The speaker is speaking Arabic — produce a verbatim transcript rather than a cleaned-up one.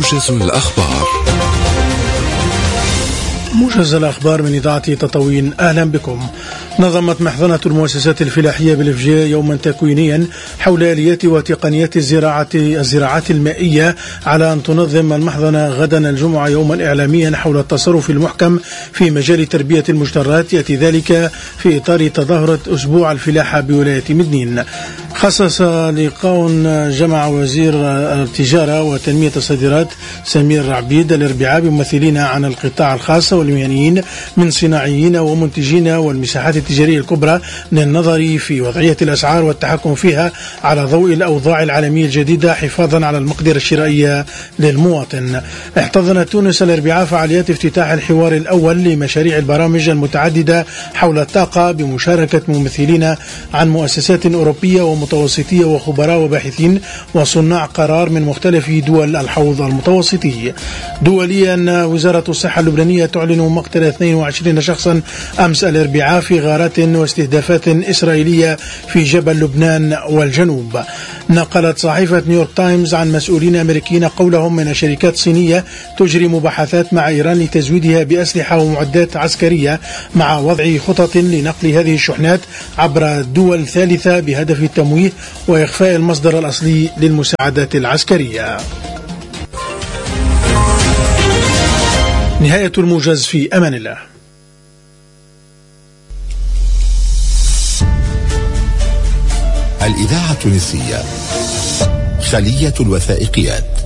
موجز الأخبار. موجز الأخبار من إذاعة تطاوين، أهلا بكم. نظمت محضنة المؤسسات الفلاحية بالإفجاء يوما تكوينيا حول آليات وتقنيات الزراعة الزراعات المائية على أن تنظم المحضنة غدا الجمعة يوما إعلاميا حول التصرف المحكم في مجال تربية المجترات، يأتي ذلك في إطار تظاهرة أسبوع الفلاحة بولاية مدنين. خصص لقاء جمع وزير التجارة وتنمية الصادرات سمير عبيد الأربعاء بممثلين عن القطاع الخاص والمهنيين من صناعيين ومنتجين والمساحات التجارية الكبرى للنظر في وضعية الأسعار والتحكم فيها على ضوء الأوضاع العالمية الجديدة حفاظا على المقدرة الشرائية للمواطن. احتضنت تونس الأربعاء فعاليات افتتاح الحوار الأول لمشاريع البرامج المتعددة حول الطاقة بمشاركة ممثلين عن مؤسسات أوروبية ومتوسطية وخبراء وباحثين وصناع قرار من مختلف دول الحوض المتوسطي. دوليا، وزارة الصحة اللبنانية تعلن مقتل اثنين وعشرين شخصا أمس الأربعاء في غارات واستهدافات إسرائيلية في جبل لبنان والجنوب. نقلت صحيفة نيويورك تايمز عن مسؤولين أمريكيين قولهم من شركات صينية تجري مباحثات مع إيران لتزويدها بأسلحة ومعدات عسكرية مع وضع خطط لنقل هذه الشحنات عبر دول ثالثة بهدف التمويه وإخفاء المصدر الأصلي للمساعدات العسكرية. نهاية الموجز، في أمان الله. الإذاعة التونسية، خلية الوثائقيات.